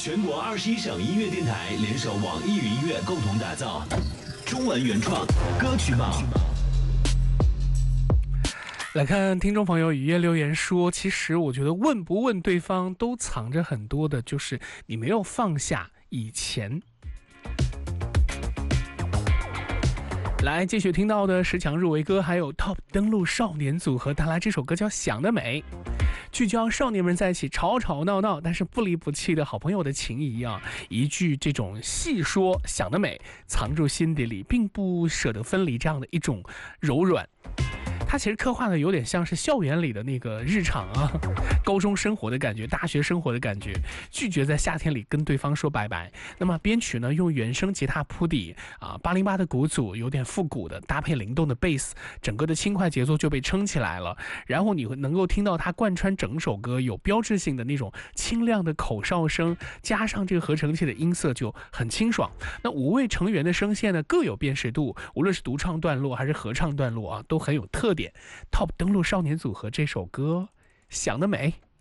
全国21省音乐电台联手网易云音乐共同打造中文原创歌曲榜。 来看听众朋友雨夜留言说，其实我觉得问不问对方都藏着很多的，就是你没有放下以前。来继续听到的10强入围歌，还有 TOP 登陆少年组合带来这首歌叫《想得美》，聚焦少年们在一起吵吵闹闹但是不离不弃的好朋友的情谊啊，一句这种细说想得美，藏住心底里，并不舍得分离，这样的一种柔软。它其实刻画的有点像是校园里的那个日常啊，高中生活的感觉，大学生活的感觉，拒绝在夏天里跟对方说拜拜。那么编曲呢，用原声吉他铺底啊，808的鼓组有点复古的，搭配灵动的贝斯，整个的轻快节奏就被撑起来了。然后你能够听到它贯穿整首歌有标志性的那种清亮的口哨声，加上这个合成器的音色就很清爽。那5位成员的声线呢各有辨识度，无论是独唱段落还是合唱段落啊，都很有特点。TOP 登陆少年组合这首歌想得美。